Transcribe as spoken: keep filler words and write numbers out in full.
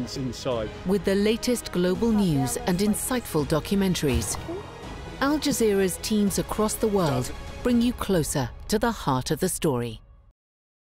happens inside. With the latest global news and insightful documentaries, Al Jazeera's teams across the world bring you closer to the heart of the story.